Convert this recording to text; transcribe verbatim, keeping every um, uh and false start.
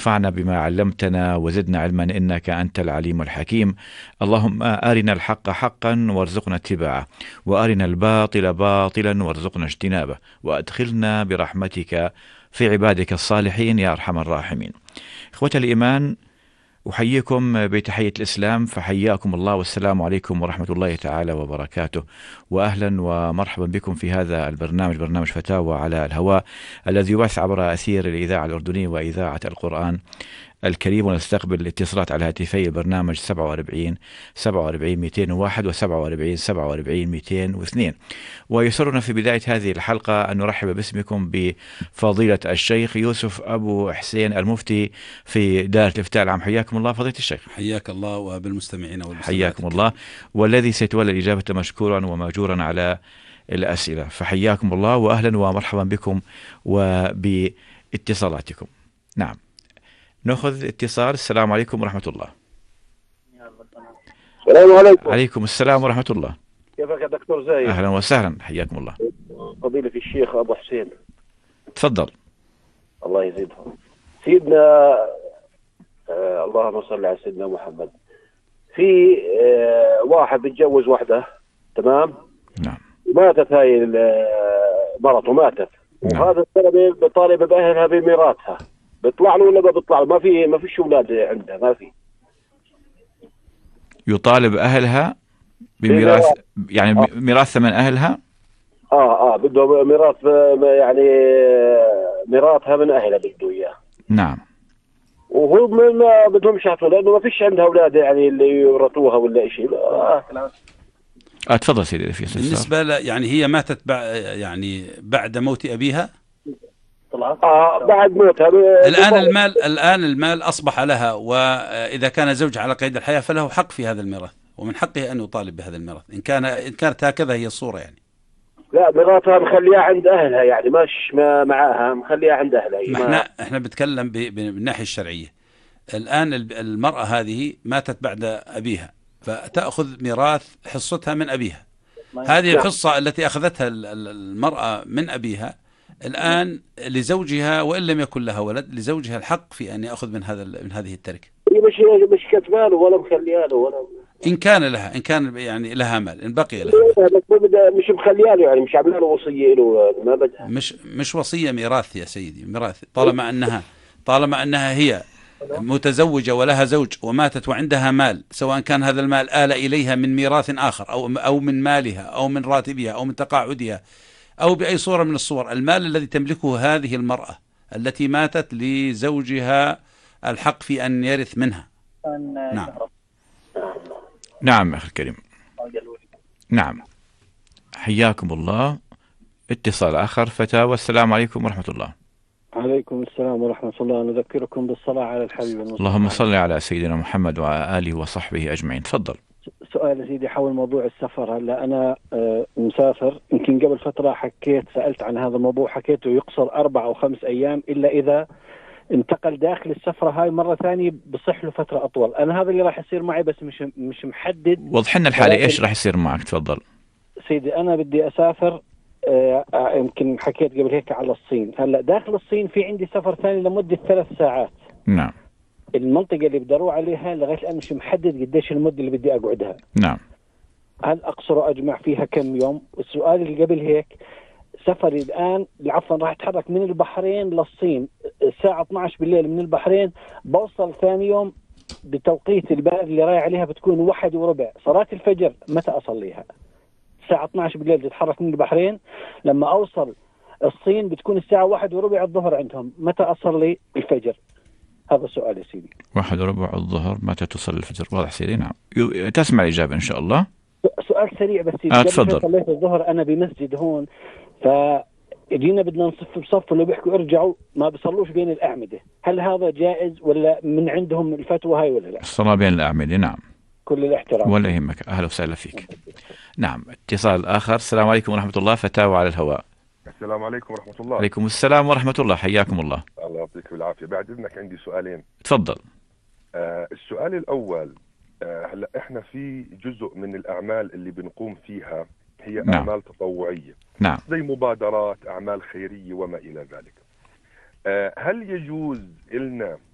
وانفعنا بما علمتنا وزدنا علما إنك أنت العليم الحكيم. اللهم أرنا الحق حقا وارزقنا اتباعه، وأرنا الباطل باطلا وارزقنا اجتنابه، وأدخلنا برحمتك في عبادك الصالحين يا أرحم الراحمين. إخوة الإيمان، أحييكم بتحية الإسلام، فحياكم الله، والسلام عليكم ورحمة الله تعالى وبركاته، وأهلا ومرحبا بكم في هذا البرنامج، برنامج فتاوى على الهواء، الذي يبث عبر أثير الإذاعة الأردنية وإذاعة القرآن الكريم. ونستقبل الاتصالات على هاتفي البرنامج سبعة وأربعين سبعة وأربعين مئتين وواحد وسبعة وأربعين سبعة وأربعين مئتين واثنين. ويسرنا في بداية هذه الحلقة أن نرحب باسمكم بفضيلة الشيخ يوسف أبو حسين المفتي في دار الإفتاء العام. حياكم الله فضيلة الشيخ. حياك الله وبالمستمعين والمستمعات. حياكم الله، والذي سيتولى الإجابة مشكورا ومأجورا على الأسئلة. فحياكم الله وأهلا ومرحبا بكم وباتصالاتكم. نعم، نأخذ اتصال. السلام عليكم ورحمة الله. السلام عليكم. عليكم السلام ورحمة الله. كيفك يا دكتور زايد؟ أهلا وسهلا، حياكم الله. فضيلة الشيخ أبو حسين، تفضل. الله يزيدهم. سيدنا آه اللهم صل على سيدنا محمد. في آه واحد بيتجوز واحدة، تمام؟ نعم. ماتت هاي مرته، ماتت. نعم. وهذا الزلمة بطالب بأهلها بميراثها، بيطلع له ولا ما بيطلع له؟ ما في ما فيش أولاد عندها، ما في. يطالب أهلها بميراث، يعني آه. ميراث من أهلها. اه اه بده ميراث، يعني ميراثها من أهلها بده إياه. نعم. وهو ما بدهمش يعطوا، لانه ما فيش عندها اولاد يعني اللي يورثوها ولا شيء. آه. آه تفضل سيدي. في بالنسبة ل يعني هي ماتت بع يعني بعد موت أبيها. آه بعد موتها. الآن المال الآن المال أصبح لها، وإذا كان زوجها على قيد الحياة فله حق في هذا الميراث، ومن حقه أن يطالب بهذا الميراث إن كان إن كانت هكذا هي الصورة يعني. لا، ميراثها مخليها عند أهلها، يعني ماش ما معاها، مخليها عند أهلها. ما احنا احنا بنتكلم بالناحية الشرعية. الآن المرأة هذه ماتت بعد أبيها، فتأخذ ميراث حصتها من أبيها. هذه الحصة التي أخذتها المرأة من أبيها الآن لزوجها، وإن لم يكن لها ولد، لزوجها الحق في أن يأخذ من هذا من هذه التركة. هي مش مش كتبه له ولا مخليها له ولا. إن كان لها إن كان يعني لها مال، إن بقي لها. مش مخليها له، يعني مش عامله له وصية له، ما بدها. مش مش وصية، ميراث يا سيدي، ميراث. طالما أنها طالما أنها هي متزوجة ولها زوج وماتت وعندها مال، سواء كان هذا المال آل إليها من ميراث آخر أو أو من مالها أو من راتبها أو من تقاعدها أو بأي صورة من الصور، المال الذي تملكه هذه المرأة التي ماتت لزوجها الحق في أن يرث منها. نعم. نعم أخي الكريم. نعم، حياكم الله. اتصال آخر. فتاوى. السلام عليكم ورحمة الله. عليكم السلام ورحمة الله. نذكركم بالصلاة على الحبيب المصطفى. اللهم صل على سيدنا محمد وعلى آله وصحبه أجمعين. تفضل. سؤال سيدي حول موضوع السفر. هلا أنا مسافر، يمكن قبل فترة حكيت سألت عن هذا الموضوع، حكيته يقصر أربع أو خمس أيام، إلا إذا انتقل داخل السفرة هاي مرة ثانية بصح له فترة أطول. أنا هذا اللي راح يصير معي، بس مش مش محدد. وضح لنا الحالة، إيش راح يصير معك؟ تفضل سيدي. أنا بدي أسافر، آه يمكن حكيت قبل هيك على الصين. هلا داخل الصين في عندي سفر ثاني لمدة ثلاث ساعات. نعم. المنطقة اللي بدي أروح عليها لغاية الآن مش محدد قديش المدة اللي بدي أقعدها. نعم. هل أقصر أجمع فيها كم يوم؟ والسؤال اللي قبل هيك، سفري الآن عفوا راح أتحرك من البحرين للصين الساعة اثنعش عشر بالليل من البحرين، بوصل ثاني يوم بتوقيت البلد اللي رايح عليها بتكون واحد وربع. صلاة الفجر متى أصليها؟ الساعة اثنعش عشر بالليل تتحرك من البحرين، لما أوصل الصين بتكون الساعة واحد وربع الظهر عندهم، متى أصلي الفجر؟ هذا السؤال يا سيدي. واحد وربع الظهر متى تصلي الفجر؟ واضح سيدي. نعم، تسمع الإجابة إن شاء الله. سؤال سريع بس سيدي. آه تفضل. صليت الظهر أنا بمسجد هون، فجينا بدنا نصف بصف، اللي بيحكوا ارجعوا ما بيصلوش بين الأعمدة، هل هذا جائز ولا من عندهم الفتوى هاي ولا لا؟ الصلاة بين الأعمدة. نعم. كل الاحترام. ولا يهمك. أهلا وسهلا فيك. نعم. اتصال آخر. السلام عليكم ورحمة الله. فتاوى على الهواء. السلام عليكم ورحمة الله. عليكم السلام ورحمة الله. حياكم الله. الله يعطيك بالعافية. بعد إذنك عندي سؤالين. تفضل. آه السؤال الأول، آه هلا إحنا في جزء من الأعمال اللي بنقوم فيها هي نعم. أعمال تطوعية. نعم. زي مبادرات، أعمال خيرية وما إلى ذلك. آه هل يجوز إلنا